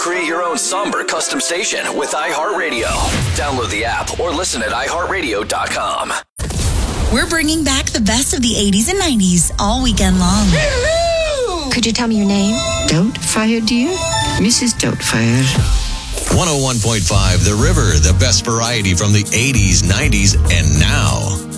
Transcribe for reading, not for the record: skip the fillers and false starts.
Create your own somber custom station with iHeartRadio. Download the app or listen at iHeartRadio.com. We're bringing back the best of the 80s and 90s all weekend long. Could you tell me your name? Doubtfire, dear? Mrs. Doubtfire. 101.5 The River, the best variety from the 80s, 90s, and now.